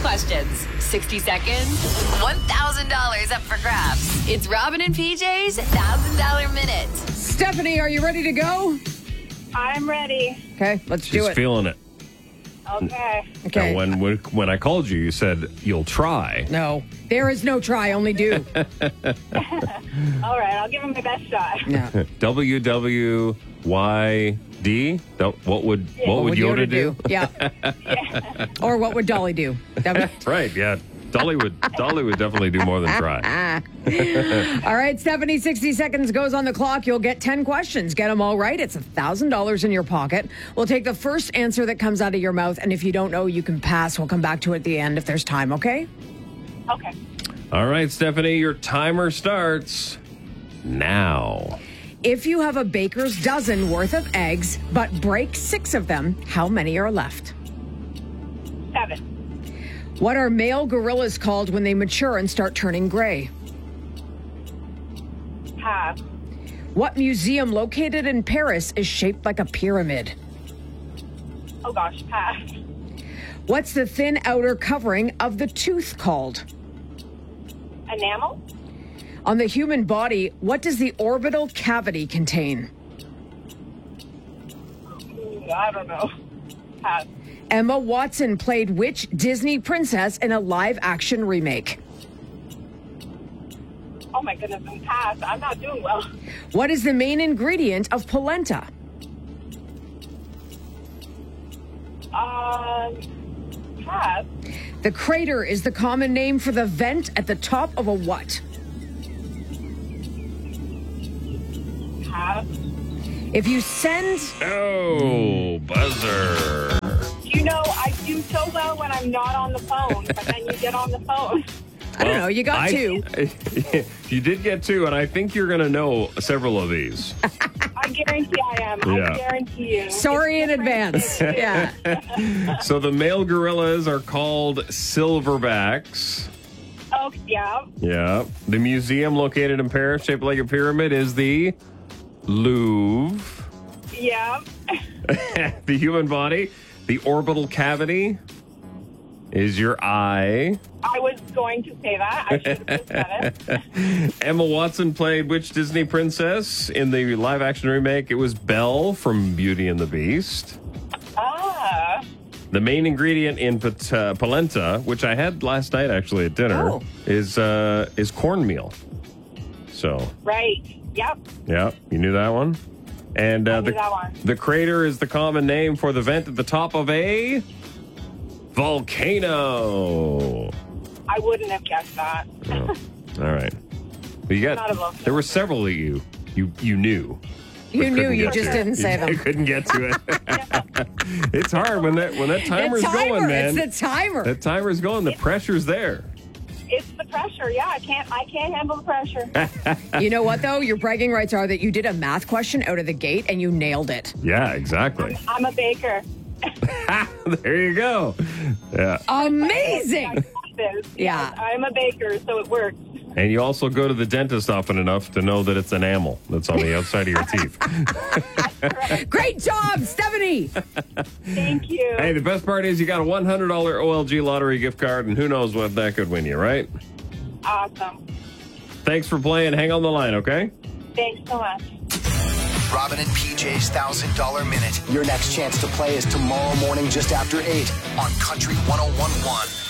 questions, 60 seconds, $1,000 up for grabs. It's Robin and PJ's $1,000 Minute. Stephanie, are you ready to go? I'm ready. Okay, let's do She's it. feeling it. Okay. Okay. And when I called you, you said you'll try. No, there is no try, only do. All right, I'll give him my best shot. Yeah. WWYD? What would Yoda do? Yeah. Or what would Dolly do? Right, yeah. Dolly would definitely do more than try. All right, Stephanie, 60 seconds goes on the clock. You'll get 10 questions. Get them all right. It's $1,000 in your pocket. We'll take the first answer that comes out of your mouth, and if you don't know, you can pass. We'll come back to it at the end if there's time, okay? Okay. All right, Stephanie, your timer starts now. If you have a baker's dozen worth of eggs, but break 6 of them, how many are left? 7. What are male gorillas called when they mature and start turning gray? Pass. What museum located in Paris is shaped like a pyramid? Oh gosh, pass. What's the thin outer covering of the tooth called? Enamel? On the human body, what does the orbital cavity contain? I don't know. Pass. Emma Watson played which Disney princess in a live-action remake? Oh my goodness, and pass. I'm not doing well. What is the main ingredient of polenta? Pass. The crater is the common name for the vent at the top of a what? Pass. If you send... Oh, buzzer. You know, I do so well when I'm not on the phone, but then you get on the phone. I don't know, you got 2. You did get 2, and I think you're going to know several of these. I guarantee I am. Yeah. I guarantee you. Sorry in advance. Yeah. So the male gorillas are called silverbacks. Oh, yeah. Yeah. The museum located in Paris, shaped like a pyramid, is the Louvre. Yeah. The human body, the orbital cavity, is your eye. I was going to say that. I should have said it. Emma Watson played which Disney princess in the live-action remake? It was Belle from Beauty and the Beast. Ah. The main ingredient in polenta, which I had last night actually at dinner, is cornmeal. So. Right. Yep. Yeah, you knew that one? And I knew that one. The crater is the common name for the vent at the top of a volcano. I wouldn't have guessed that. Oh, all right. But you Not a got volcano. there were several that you knew. You knew, couldn't you get just to. didn't say You them. couldn't get to it. It's hard when that timer's the timer, going, man. It's the timer. That timer's going. The pressure's there. It's the pressure. Yeah, I can't handle the pressure. You know what, though? Your bragging rights are that you did a math question out of the gate and you nailed it. Yeah, exactly. I'm a baker. There you go. Yeah. Amazing. Yeah. I'm a baker, so it works. And you also go to the dentist often enough to know that it's enamel that's on the outside of your teeth. Great job, Stephanie. Thank you. Hey, the best part is you got a $100 OLG lottery gift card, and who knows what that could win you, right? Awesome. Thanks for playing. Hang on the line, okay? Thanks so much. Robin and PJ's $1,000 Minute. Your next chance to play is tomorrow morning just after 8 on Country 101.1.